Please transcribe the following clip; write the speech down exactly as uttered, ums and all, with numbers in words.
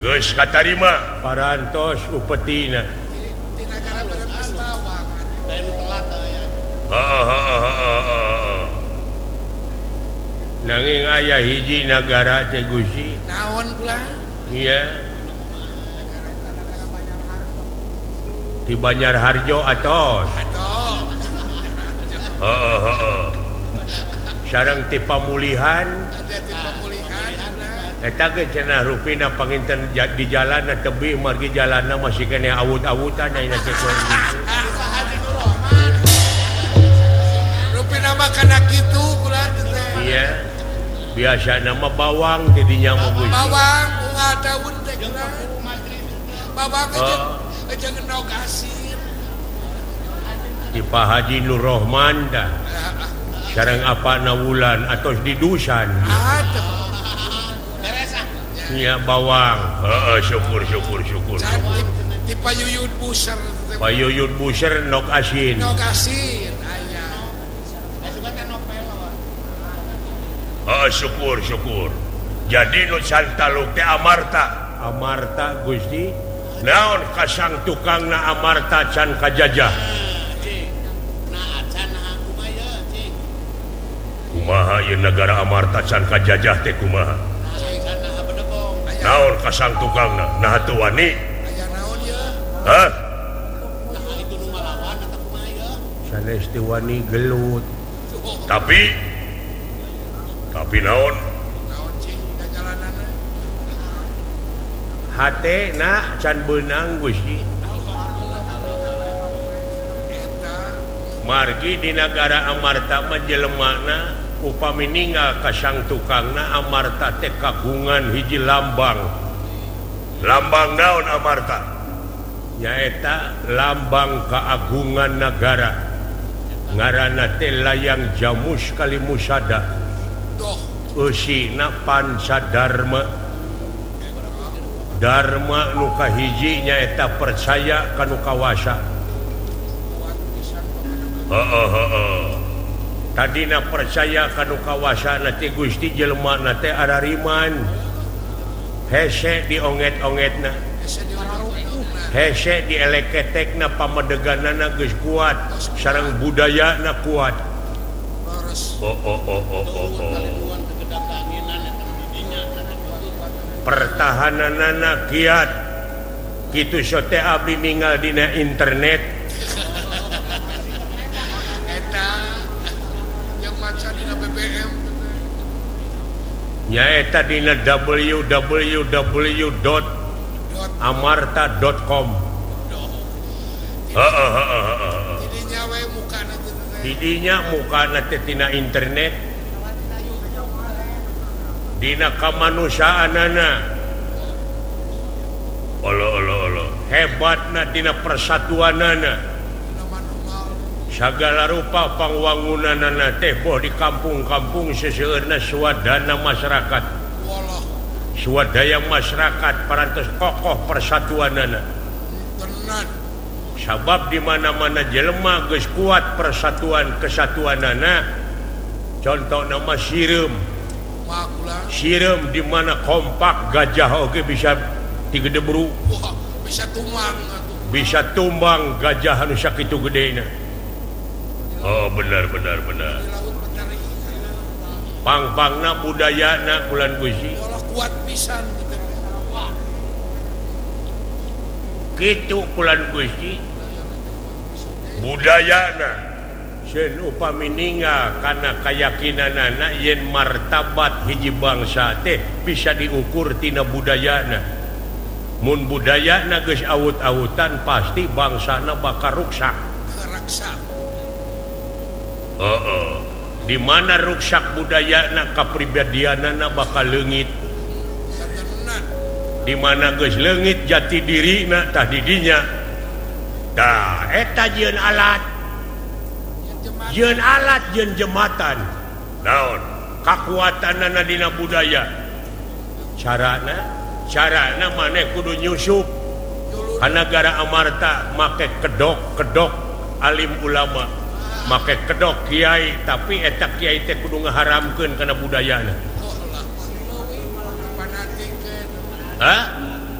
Geus katarima parantos upetina. Di negara beres bawang. Dari telat ya. Heeh heeh heeh. Nanging aya hiji nagara teh Gusti. Naon pula? Iya. Di Banjarharjo atos. Aduh. Heeh heeh. Sareng ti pamulihan Ada di pemulihan. eta ge cenah rupina panginten di jalan tebi margi jalanna masih kene awut-awutan ayeuna teh kudu. Rupina makana kitu pula teh. Iya. Biasa nama bawang jadinya mah Gusti. Bawang bunga daun teh kira. Bawang aja Oh. aja ngenog asin. Di Pak Haji Nur Rohman dah. Sareng apa nawulan atau di dusan. Aduh. Iya bawang. Heeh syukur syukur syukur. Cantik di payuyun buser. Pak Yuyut Buser nok asin. Nog asin aya. Heeh syukur syukur. Jadi nu santaluk teh Amarta. Amarta Gusti. Naon kasang tukangna Amarta can kajajah. Nah, acan kumaha cing. Kumaha ieu negara Amarta can kajajah teh kumaha? Sana bedebong. Naon kasang tukangna? Nah teu wani. Aya naon ya? Hah? Nah, itu nu ngalawan atau kumaha ya? Sanes teu wani gelut. Tapi tapi naon? Naon cing jalanana? Hate na can beunang Gusti. Eta Margi di negara Amarta menjelemana upami ninggal kasang tukangna Amarta teh kagungan hiji lambang. Lambang naon Amarta? Nyaeta lambang keagungan negara. Ngaranna teh layang Jamus Kalimusada. doh Eusina Pancadarma. Dharma nu kahiji nyaeta percaya kanu kawasa. kuat pisan Heeh heeh. Tadina percaya kanu kawasa na teh Gusti jelema teh arariman. Hese dionget-ongetna, ese di warung-warungna. hese dieleketekna pamedeganana geus kuat, sareng budayana kuat. Leres Oh oh oh oh oh. oh. Tuan kegedak keanginan eta didinya. Pertahananana kiat. Kitu sote abdi ninggal dina internet. eta yang maca dina B B M Nyaeta dina w w w dot amarta dot com. Heeh heeh heeh. jadinya we mukana teh teh. Didinya mukana teh tina internet. Dina kamanusiaanana. Olo olo olo. Hebatna dina persatuanana. Dina manual Sagala rupa pangwangunanana teh boh di kampung-kampung seseueurna swadana masyarakat. wallah Swadaya masyarakat parantos kokoh persatuanana. tenan Sabab di mana-mana jelema geus kuat persatuan kesatuanana. Contoh nama Sireum. makula Sireum di mana kompak gajah oge bisa tigedebru, wah bisa tumang atuh bisa tumbang gajah anu sakitu gedena. Oh benar benar benar. di laut mencari Pang-pangna budayana kulan Gusti. wallah kuat pisan gitu. Kitu kulan Gusti. Budayana sen upami ninggal kana kayakinanana yen martabat hiji bangsa teh bisa diukur tina budayana. Mun budayana geus awut-awutan pasti bangsana bakal ruksak. raksa Heeh. Di mana ruksak budayana kapribadianana bakal leungit. tenan Di mana geus leungit jati dirina tah didinya. Tah eta jeun alat, jemaat jeun alat jeun jematan. Naon? Kakuatanana dina budaya. Carana, carana maneh kudu nyusup. dulu Ka negara Amarta make kedok-kedok alim ulama. Make kedok kiai tapi eta kiai teh kudu ngaharamkeun kana budayana. oh lah fanatik Hah?